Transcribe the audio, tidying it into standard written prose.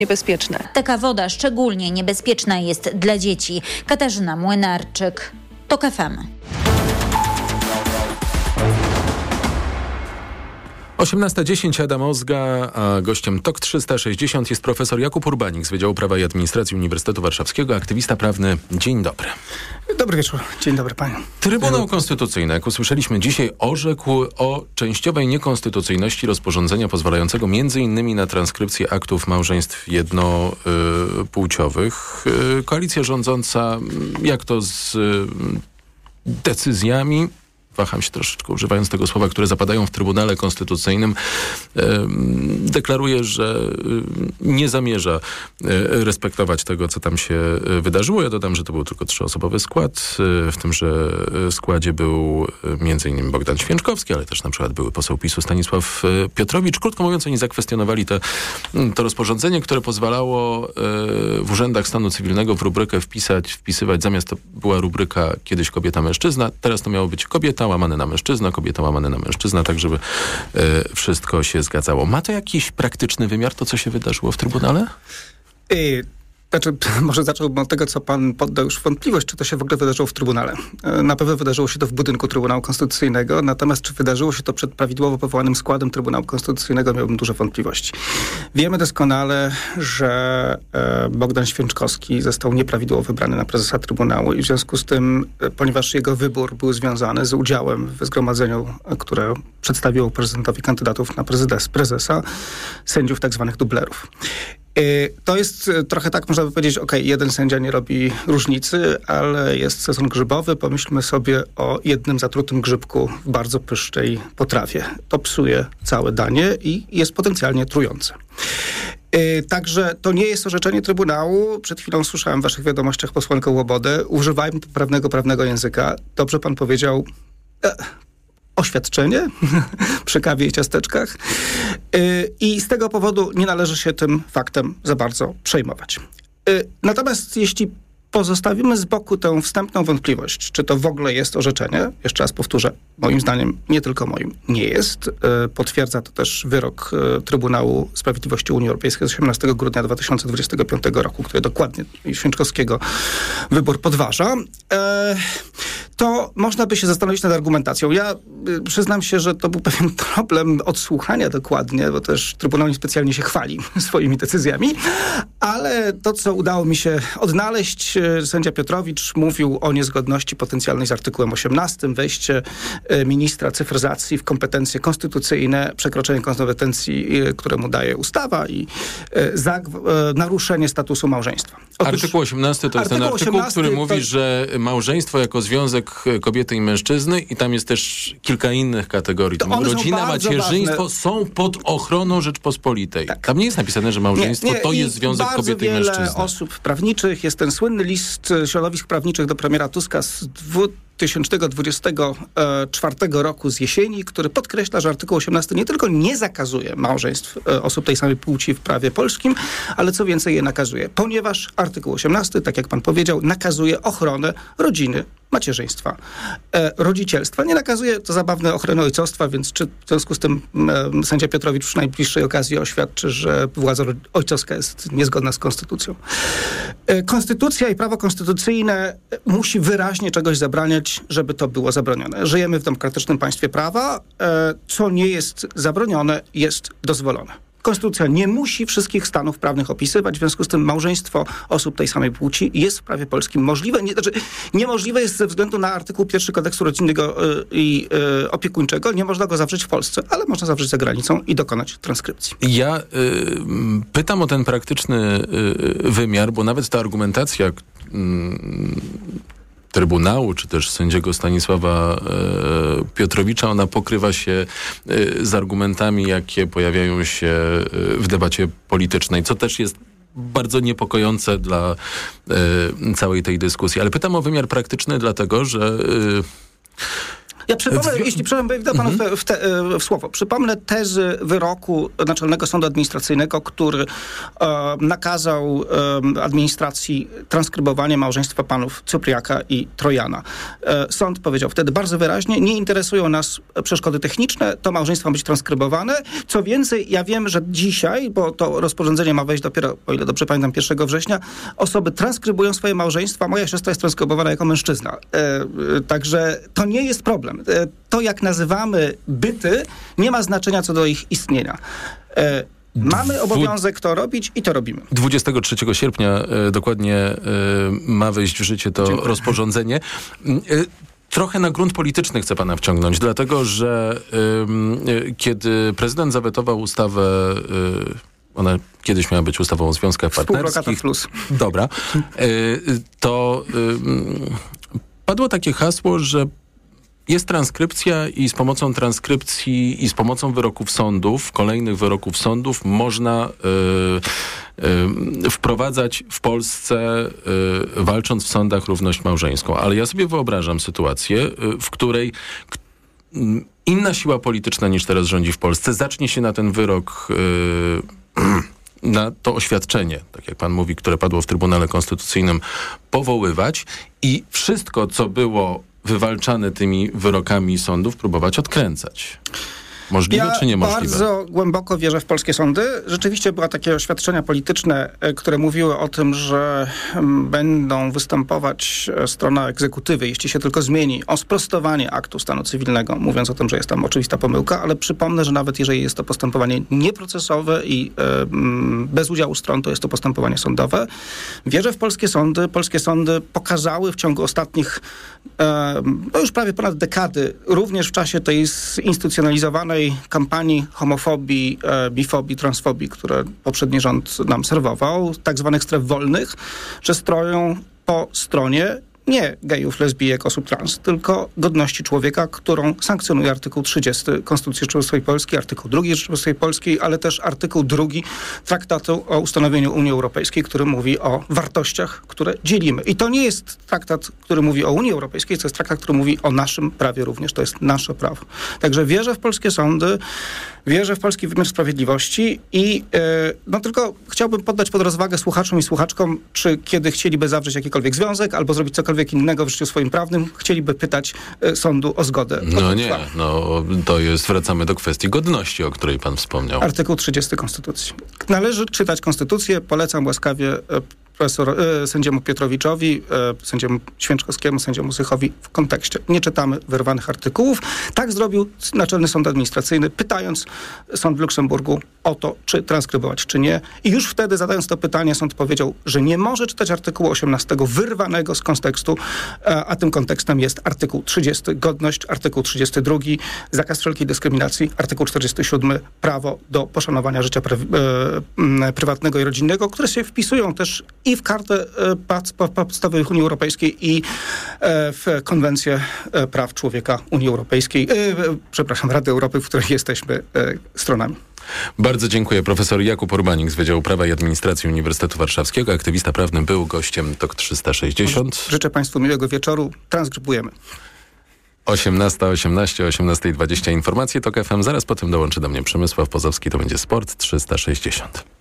niebezpieczne. Taka woda szczególnie niebezpieczna jest dla dzieci. Katarzyna Młynarczyk, TOK FM. 18:10, Adam Ozga, a gościem TOK 360 jest profesor Jakub Urbanik z Wydziału Prawa i Administracji Uniwersytetu Warszawskiego, aktywista prawny. Dzień dobry. Dobry wieczór. Dzień dobry panu. Trybunał Konstytucyjny, jak usłyszeliśmy dzisiaj, orzekł o częściowej niekonstytucyjności rozporządzenia pozwalającego m.in. na transkrypcję aktów małżeństw jednopłciowych. Koalicja rządząca, jak to z decyzjami, waham się troszeczkę używając tego słowa, które zapadają w Trybunale Konstytucyjnym, deklaruje, że nie zamierza respektować tego, co tam się wydarzyło. Ja dodam, że to był tylko 3-osobowy skład. W tymże składzie był m.in. Bogdan Święczkowski, ale też na przykład były poseł PiS-u Stanisław Piotrowicz. Krótko mówiąc, oni zakwestionowali to rozporządzenie, które pozwalało w urzędach stanu cywilnego w rubrykę wpisywać, zamiast to była rubryka kiedyś kobieta-mężczyzna, teraz to miało być kobieta łamane na mężczyzna, kobieta łamane na mężczyzna, tak żeby wszystko się zgadzało. Ma to jakiś praktyczny wymiar, to co się wydarzyło w Trybunale? Może zacząłbym od tego, co pan poddał już wątpliwość, czy to się w ogóle wydarzyło w Trybunale. Na pewno wydarzyło się to w budynku Trybunału Konstytucyjnego, natomiast czy wydarzyło się to przed prawidłowo powołanym składem Trybunału Konstytucyjnego, miałbym duże wątpliwości. Wiemy doskonale, że Bogdan Święczkowski został nieprawidłowo wybrany na prezesa Trybunału i w związku z tym, ponieważ jego wybór był związany z udziałem w zgromadzeniu, które przedstawiło prezydentowi kandydatów na prezesa, sędziów tak zwanych dublerów. To jest trochę tak, można by powiedzieć, jeden sędzia nie robi różnicy, ale jest sezon grzybowy. Pomyślmy sobie o jednym zatrutym grzybku w bardzo pysznej potrawie. To psuje całe danie i jest potencjalnie trujące. Także to nie jest orzeczenie Trybunału. Przed chwilą słyszałem w waszych wiadomościach posłankę Łobodę. Używajmy poprawnego języka. Dobrze pan powiedział... oświadczenie przy kawie i ciasteczkach. I z tego powodu nie należy się tym faktem za bardzo przejmować. Natomiast jeśli pozostawimy z boku tę wstępną wątpliwość, czy to w ogóle jest orzeczenie, jeszcze raz powtórzę, moim zdaniem, nie tylko moim, nie jest. Potwierdza to też wyrok Trybunału Sprawiedliwości Unii Europejskiej z 18 grudnia 2025 roku, który dokładnie Święczkowskiego wybór podważa. To można by się zastanowić nad argumentacją. Ja przyznam się, że to był pewien problem odsłuchania dokładnie, bo też Trybunał niespecjalnie się chwali swoimi decyzjami, ale to, co udało mi się odnaleźć, sędzia Piotrowicz mówił o niezgodności potencjalnej z artykułem 18, wejście ministra cyfryzacji w kompetencje konstytucyjne, przekroczenie kompetencji, które mu daje ustawa i naruszenie statusu małżeństwa. Artykuł 18 to jest ten artykuł, który mówi, że małżeństwo jako związek kobiety i mężczyzny i tam jest też kilka innych kategorii. Rodzina, macierzyństwo są pod ochroną Rzeczpospolitej. Tak. Tam nie jest napisane, że małżeństwo to jest związek kobiety i mężczyzny. Bardzo wiele osób prawniczych, jest ten słynny list środowisk prawniczych do premiera Tuska z 2024 roku z jesieni, który podkreśla, że artykuł 18 nie tylko nie zakazuje małżeństw osób tej samej płci w prawie polskim, ale co więcej je nakazuje, ponieważ artykuł 18, tak jak pan powiedział, nakazuje ochronę rodziny, macierzyństwa, rodzicielstwa. Nie nakazuje, to zabawne, ochrony ojcostwa, więc czy w związku z tym sędzia Piotrowicz przy najbliższej okazji oświadczy, że władza ojcowska jest niezgodna z konstytucją. Konstytucja i prawo konstytucyjne musi wyraźnie czegoś zabraniać, żeby to było zabronione. Żyjemy w demokratycznym państwie prawa. Co nie jest zabronione, jest dozwolone. Konstytucja nie musi wszystkich stanów prawnych opisywać, w związku z tym małżeństwo osób tej samej płci jest w prawie polskim możliwe. Niemożliwe jest ze względu na artykuł 1 kodeksu rodzinnego i opiekuńczego. Nie można go zawrzeć w Polsce, ale można zawrzeć za granicą i dokonać transkrypcji. Ja pytam o ten praktyczny wymiar, bo nawet ta argumentacja Trybunału, czy też sędziego Stanisława Piotrowicza, ona pokrywa się z argumentami, jakie pojawiają się w debacie politycznej, co też jest bardzo niepokojące dla całej tej dyskusji. Ale pytam o wymiar praktyczny dlatego, że Ja przypomnę, jeśli wejdę panu w słowo, przypomnę tezy wyroku Naczelnego Sądu Administracyjnego, który nakazał administracji transkrybowanie małżeństwa panów Cypriaka i Trojana. Sąd powiedział wtedy bardzo wyraźnie, nie interesują nas przeszkody techniczne, to małżeństwo ma być transkrybowane. Co więcej, ja wiem, że dzisiaj, bo to rozporządzenie ma wejść dopiero, o ile dobrze pamiętam, 1 września, osoby transkrybują swoje małżeństwa. Moja siostra jest transkrybowana jako mężczyzna. Także to nie jest problem. To, jak nazywamy byty, nie ma znaczenia co do ich istnienia. Mamy obowiązek to robić i to robimy. 23 sierpnia dokładnie ma wejść w życie to rozporządzenie. Trochę na grunt polityczny chcę pana wciągnąć, dlatego że kiedy prezydent zawetował ustawę, ona kiedyś miała być ustawą o związkach partnerskich. Plus. Dobra. To padło takie hasło, że jest transkrypcja i z pomocą transkrypcji i z pomocą wyroków sądów, kolejnych wyroków sądów można wprowadzać w Polsce, walcząc w sądach, równość małżeńską. Ale ja sobie wyobrażam sytuację, w której inna siła polityczna niż teraz rządzi w Polsce zacznie się na ten wyrok na to oświadczenie, tak jak pan mówi, które padło w Trybunale Konstytucyjnym, powoływać i wszystko, co było wywalczane tymi wyrokami sądów, próbować odkręcać. Możliwe czy niemożliwe? Ja bardzo głęboko wierzę w polskie sądy. Rzeczywiście były takie oświadczenia polityczne, które mówiły o tym, że będą występować strona egzekutywy, jeśli się tylko zmieni, o sprostowanie aktu stanu cywilnego, mówiąc o tym, że jest tam oczywista pomyłka, ale przypomnę, że nawet jeżeli jest to postępowanie nieprocesowe i bez udziału stron, to jest to postępowanie sądowe. Wierzę w polskie sądy. Polskie sądy pokazały w ciągu ostatnich już prawie ponad dekady, również w czasie tej zinstytucjonalizowanej kampanii homofobii, bifobii, transfobii, które poprzedni rząd nam serwował, tak zwanych stref wolnych, że stoją po stronie nie gejów, lesbijek, osób trans, tylko godności człowieka, którą sankcjonuje artykuł 30 Konstytucji Rzeczypospolitej Polskiej, artykuł 2 Rzeczypospolitej Polskiej, ale też artykuł 2 Traktatu o ustanowieniu Unii Europejskiej, który mówi o wartościach, które dzielimy. I to nie jest traktat, który mówi o Unii Europejskiej, to jest traktat, który mówi o naszym prawie również. To jest nasze prawo. Także wierzę w polskie sądy, wierzę w polski wymiar sprawiedliwości i tylko chciałbym poddać pod rozwagę słuchaczom i słuchaczkom, czy kiedy chcieliby zawrzeć jakikolwiek związek albo zrobić cokolwiek innego w życiu swoim prawnym, chcieliby pytać sądu o zgodę. To jest, wracamy do kwestii godności, o której pan wspomniał. Artykuł 30 Konstytucji. Należy czytać Konstytucję, polecam łaskawie sędziemu Piotrowiczowi, sędziemu Święczkowskiemu, sędziemu Sychowi w kontekście. Nie czytamy wyrwanych artykułów. Tak zrobił Naczelny Sąd Administracyjny, pytając sąd w Luksemburgu o to, czy transkrybować, czy nie. I już wtedy, zadając to pytanie, sąd powiedział, że nie może czytać artykułu 18 wyrwanego z kontekstu, a tym kontekstem jest artykuł 30 godność, artykuł 32 zakaz wszelkiej dyskryminacji, artykuł 47 prawo do poszanowania życia prywatnego i rodzinnego, które się wpisują też i w Kartę Podstawowych Unii Europejskiej i w Konwencję Praw Człowieka Unii Europejskiej, Rady Europy, w której jesteśmy stronami. Bardzo dziękuję. Profesor Jakub Urbanik z Wydziału Prawa i Administracji Uniwersytetu Warszawskiego, aktywista prawny, był gościem TOK 360. Życzę Państwu miłego wieczoru. Transgrupujemy. 18:18, 18:20 informacje TOK FM. Zaraz potem dołączy do mnie Przemysław Pozowski. To będzie Sport 360.